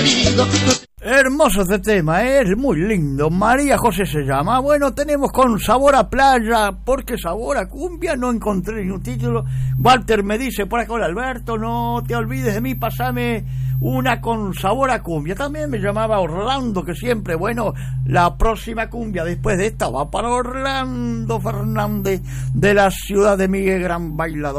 querido. Hermoso este tema, es muy lindo. María José se llama. Bueno, tenemos con sabor a playa, porque sabor a cumbia no encontré ni un título. Walter me dice por acá, hola Alberto, no te olvides de mí, pasame una con sabor a cumbia. También me llamaba Orlando, que siempre, bueno, la próxima cumbia después de esta va para Orlando Fernández, de la ciudad de Miguel, gran bailador.